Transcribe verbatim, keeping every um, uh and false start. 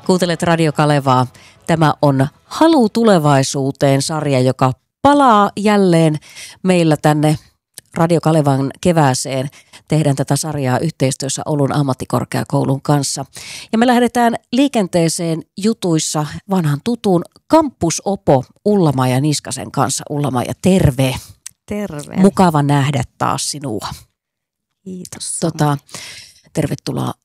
Kuuntelet Radio Kalevaa. Tämä on Halu tulevaisuuteen -sarja, joka palaa jälleen meillä tänne Radio Kalevan kevääseen. Tehdään tätä sarjaa yhteistyössä Oulun ammattikorkeakoulun kanssa. Ja me lähdetään liikenteeseen jutuissa vanhan tutun Kampusopo Ulla-Maija Niskasen kanssa. Ulla-Maija, terve. Terve. Mukava nähdä taas sinua. Kiitos. Tota, tervetuloa